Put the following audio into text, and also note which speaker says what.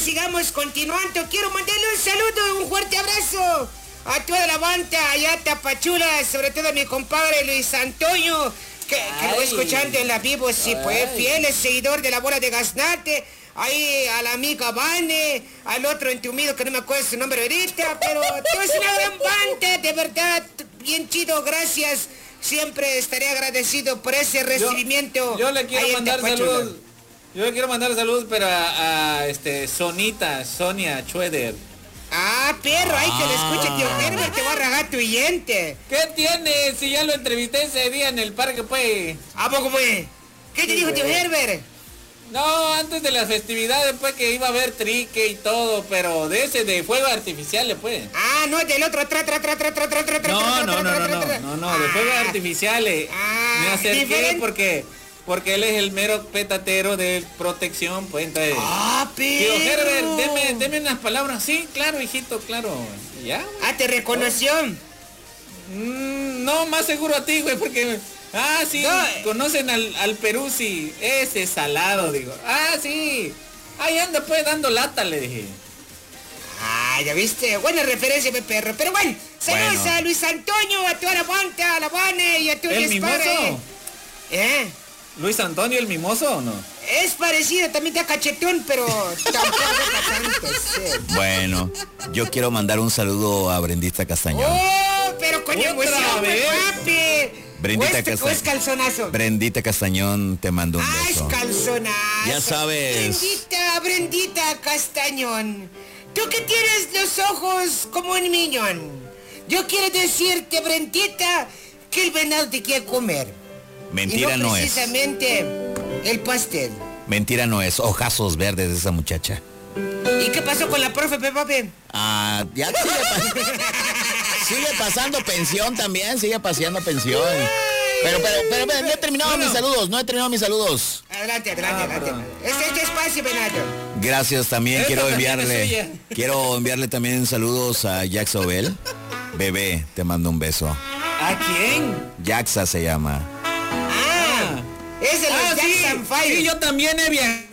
Speaker 1: sigamos continuando. Quiero mandarle un saludo, un fuerte abrazo a toda la banda allá Tapachula, sobre todo a mi compadre Luis Antonio, que lo voy escuchando en la vivo, sí, pues, fiel seguidor de la bola de Gaznate. Ahí a la amiga Vane, al otro entumido que no me acuerdo su nombre ahorita, pero es una gran banda, de verdad, bien chido, gracias. Siempre estaré agradecido por ese recibimiento.
Speaker 2: Yo le quiero mandar saludos. Yo le quiero mandar saludos, pero a Sonia Schroeder.
Speaker 1: Ah, perro, hay que lo escuche, tío Herbert, te va a ragar tu oyente.
Speaker 2: ¿Qué tiene? Si ya lo entrevisté ese día en el parque, pues.
Speaker 1: ¿A poco, pues? ¿Qué te dijo, tío Herbert?
Speaker 2: No, antes de las festividades, pues, que iba a haber trique y todo, pero de ese de fuegos artificiales, pues.
Speaker 1: Ah, no, del otro,
Speaker 2: No, de fuegos artificiales. Me acerqué porque él es el mero petatero de protección, pues, entonces.
Speaker 1: Ah, pero.
Speaker 2: Tío Herbert, deme unas palabras. Sí, claro, hijito, claro. Ya.
Speaker 1: Ah, ¿te reconoció?
Speaker 2: No, más seguro a ti, güey, porque... Ah, sí, no, conocen al Peruzzi, ese salado, digo. Ah, sí, ahí anda pues dando lata, le dije.
Speaker 1: Ah, ya viste, buena referencia, mi perro. Pero bueno, saludos a Luis Antonio, a toda la banda, a la Vane y a tu
Speaker 2: ¿El mimoso? ¿Luis Antonio el mimoso o no?
Speaker 1: Es parecido, también está cachetón, pero tampoco tanto, sí.
Speaker 3: Bueno, yo quiero mandar un saludo a Brendita Castañón.
Speaker 1: ¡Oh, pero con emoción, papi!
Speaker 3: Brendita Castañón, te mando un beso.
Speaker 1: Es calzonazo.
Speaker 3: Ya sabes.
Speaker 1: Brendita Castañón. Tú que tienes los ojos como un miñón. Yo quiero decirte, Brendita, que el venado te quiere comer.
Speaker 3: Mentira no es.
Speaker 1: Precisamente el pastel.
Speaker 3: Mentira no es. Ojazos verdes de esa muchacha.
Speaker 1: ¿Y qué pasó con la profe, papi?
Speaker 3: Ah, ya sigue pasando pensión también, sigue paseando pensión. Pero no he terminado mis saludos,
Speaker 1: Adelante. Este espacio, venado.
Speaker 3: Gracias también, quiero enviarle también saludos a Jax Obel. Bebé, te mando un beso.
Speaker 2: ¿A quién?
Speaker 3: Jaxa se llama.
Speaker 1: Es de los Jackson Five.
Speaker 2: Sí, yo también he viajado